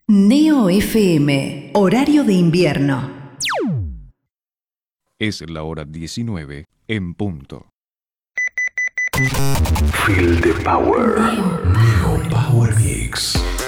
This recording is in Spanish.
Neo FM, horario de invierno. Es la hora 19 en punto. Feel the power. Neo Power Mix.